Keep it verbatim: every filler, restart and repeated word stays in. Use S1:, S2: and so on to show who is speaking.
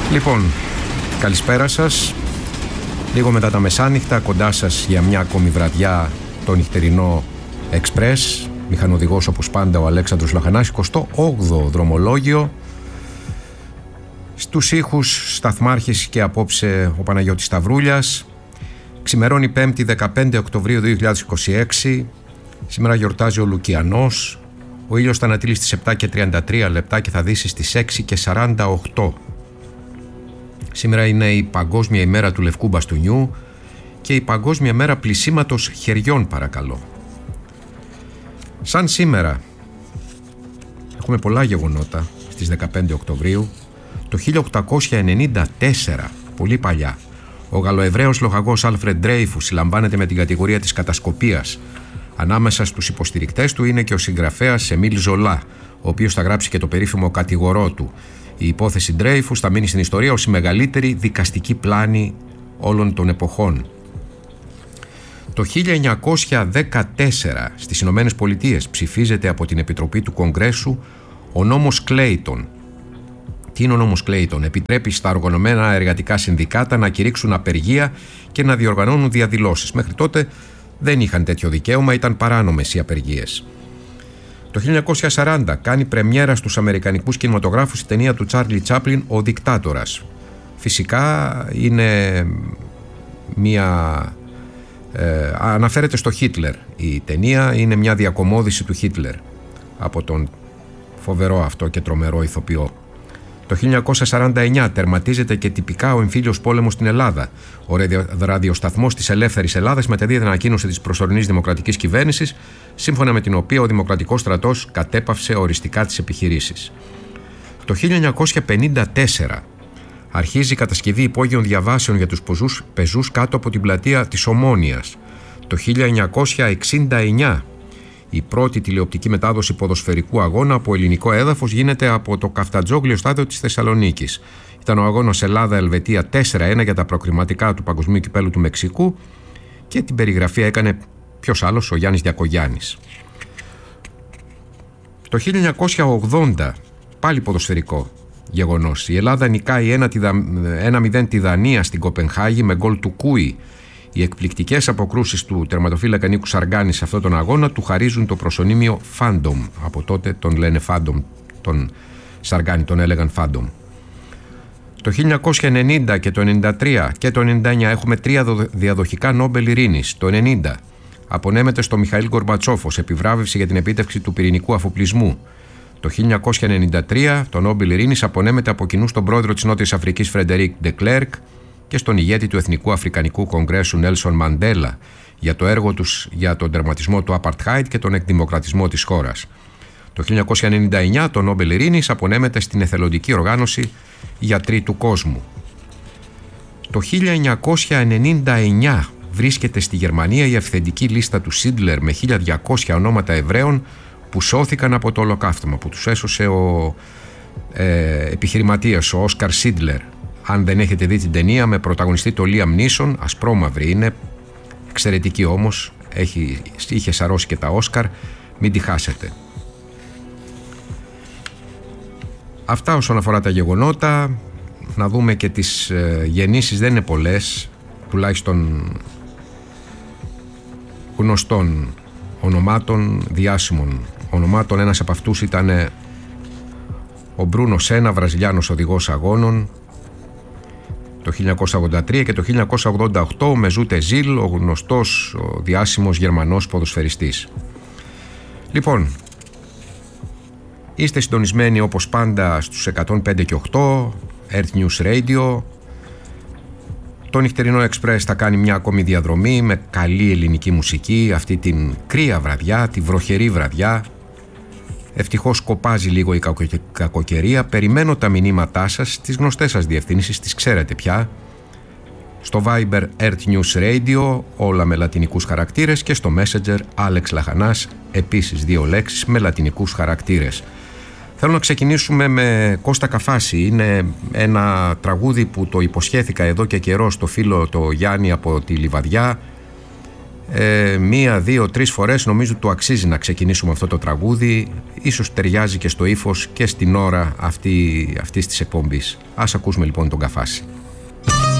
S1: Λοιπόν, καλησπέρα σας. Λίγο μετά τα μεσάνυχτα, κοντά σας για μια ακόμη βραδιά το νυχτερινό Express. Μηχανοδηγός όπως πάντα ο Αλέξανδρος Λαχανάς, εικοστό όγδοο δρομολόγιο. Στους ήχους σταθμάρχης και απόψε ο Παναγιώτης Σταυρούλιας. Ξημερώνει πέμπτη δεκαπέντε Οκτωβρίου δύο χιλιάδες είκοσι έξι. Σήμερα γιορτάζει ο Λουκιανός. Ο ήλιος θα ανατείλει στις επτά και τριάντα τρία λεπτά και θα δύσει στις έξι και σαράντα οκτώ. Σήμερα είναι η Παγκόσμια ημέρα του Λευκού Μπαστούνιου και η Παγκόσμια μέρα πλυσίματος χεριών, παρακαλώ. Σαν σήμερα έχουμε πολλά γεγονότα στις δεκαπέντε Οκτωβρίου. Το χίλια οκτακόσια ενενήντα τέσσερα, πολύ παλιά, ο Γαλλοεβραίος λοχαγός Άλφρεντ Ντρέιφους συλλαμβάνεται με την κατηγορία της κατασκοπίας. Ανάμεσα στους υποστηρικτές του είναι και ο συγγραφέας Εμίλ Ζολά, ο οποίος θα γράψει και το περίφημο κατηγορό του. Η υπόθεση Ντρέιφους θα μείνει στην ιστορία ως η μεγαλύτερη δικαστική πλάνη όλων των εποχών. Το χίλια εννιακόσια δεκατέσσερα στις Ηνωμένες Πολιτείες ψηφίζεται από την Επιτροπή του Κογκρέσου ο νόμος Κλέιτον. Τι είναι ο νόμος Κλέιτον? Επιτρέπει στα οργανωμένα εργατικά συνδικάτα να κηρύξουν απεργία και να διοργανώνουν διαδηλώσεις. Μέχρι τότε δεν είχαν τέτοιο δικαίωμα, ήταν παράνομες οι απεργίες. Το χίλια εννιακόσια σαράντα κάνει πρεμιέρα στους αμερικανικούς κινηματογράφους η ταινία του Τσάρλι Τσάπλιν «Ο Δικτάτορας». Φυσικά είναι μια... Ε, αναφέρεται στο Χίτλερ. Η ταινία είναι μια διακομώδηση του Χίτλερ από τον φοβερό αυτό και τρομερό ηθοποιό. Το χίλια εννιακόσια σαράντα εννιά τερματίζεται και τυπικά ο εμφύλιος πόλεμος στην Ελλάδα. Ο ραδιοσταθμός της Ελεύθερης Ελλάδας μεταδίδει ανακοίνωση της προσωρινής δημοκρατικής κυβέρνησης, σύμφωνα με την οποία ο Δημοκρατικός στρατός κατέπαυσε οριστικά τις επιχειρήσεις. Το χίλια εννιακόσια πενήντα τέσσερα αρχίζει η κατασκευή υπόγειων διαβάσεων για τους πεζούς, πεζούς κάτω από την πλατεία της Ομόνοιας. Το χίλια εννιακόσια εξήντα εννιά η πρώτη τηλεοπτική μετάδοση ποδοσφαιρικού αγώνα από ελληνικό έδαφος γίνεται από το Καφτατζόγλιο στάδιο της Θεσσαλονίκης. Ήταν ο αγώνας Ελλάδα-Ελβετία τέσσερα ένα για τα προκριματικά του Παγκοσμίου Κυπέλλου του Μεξικού και την περιγραφή έκανε ποιος άλλος, ο Γιάννης Διακογιάννης. Το χίλια εννιακόσια ογδόντα, πάλι ποδοσφαιρικό γεγονός. Η Ελλάδα νικάει ένα μηδέν τη Δανία στην Κοπενχάγη με γκολ του Κούι. Οι εκπληκτικές αποκρούσεις του τερματοφύλακα Νίκου Σαργκάνη σε αυτόν τον αγώνα του χαρίζουν το προσωνύμιο Φάντομ. Από τότε τον λένε Φάντομ, τον Σαργκάνη τον έλεγαν Φάντομ. Το χίλια εννιακόσια ενενήντα και το ενενήντα τρία και το ενενήντα εννιά έχουμε τρία διαδοχικά Νόμπελ Ειρήνης. Το ενενήντα απονέμεται στο Μιχαήλ Γκορμπατσόφ ως επιβράβευση για την επίτευξη του πυρηνικού αφοπλισμού. Το χίλια εννιακόσια ενενήντα τρία το Νόμπελ Ειρήνης απονέμεται από κοινού στον πρόεδρο της Νότιας Αφρικής Φρεντερίκ Ντεκλέρκ και στον ηγέτη του Εθνικού Αφρικανικού Κογκρέσου Νέλσον Μαντέλα για το έργο τους για τον τερματισμό του Απαρτχάιτ και τον εκδημοκρατισμό της χώρας. Το χίλια εννιακόσια ενενήντα εννιά το Νόμπελ Ειρήνης απονέμεται στην εθελοντική οργάνωση Γιατροί του Κόσμου. Το χίλια εννιακόσια ενενήντα εννιά βρίσκεται στη Γερμανία η αυθεντική λίστα του Σίντλερ με χίλια διακόσια ονόματα Εβραίων που σώθηκαν από το ολοκαύτωμα, που τους έσωσε ο ε, επιχειρηματίας, ο Όσκαρ Σίντλερ. Αν δεν έχετε δει την ταινία με πρωταγωνιστή το Λίαμ Νίσον, ασπρόμαυρη είναι, εξαιρετική όμως, έχει, είχε σαρώσει και τα Όσκαρ, μην τη χάσετε. Αυτά όσον αφορά τα γεγονότα. Να δούμε και τις ε, γεννήσεις, δεν είναι πολλές, τουλάχιστον γνωστών ονομάτων, διάσημων ονομάτων. Ένας από αυτούς ήταν ο Μπρούνο Σένα, Βραζιλιάνος οδηγός αγώνων, το χίλια εννιακόσια ογδόντα τρία, και το χίλια εννιακόσια ογδόντα οκτώ ο Μεζούτε Ζιλ, ο γνωστός, ο διάσημος Γερμανός ποδοσφαιριστής. Λοιπόν, είστε συντονισμένοι όπως πάντα στους εκατόν πέντε και οκτώ Earth News Radio. Το νυχτερινό Express θα κάνει μια ακόμη διαδρομή με καλή ελληνική μουσική αυτή την κρύα βραδιά, τη βροχερή βραδιά. Ευτυχώς κοπάζει λίγο η κακοκαιρία. Περιμένω τα μηνύματά σας στις γνωστές σας διευθύνσεις, τις ξέρετε πια. Στο Viber Earth News Radio, όλα με λατινικούς χαρακτήρες, και στο Messenger Alex Λαχανάς, επίσης δύο λέξεις με λατινικούς χαρακτήρες. Θέλω να ξεκινήσουμε με Κώστα Καφάση. Είναι ένα τραγούδι που το υποσχέθηκα εδώ και καιρό στο φίλο το Γιάννη από τη Λιβαδιά. ε, μία, δύο, τρεις φορές νομίζω του αξίζει να ξεκινήσουμε αυτό το τραγούδι. Ίσως ταιριάζει και στο ύφος και στην ώρα αυτή, αυτής της εκπομπής. Ας ακούσουμε λοιπόν τον Καφάση.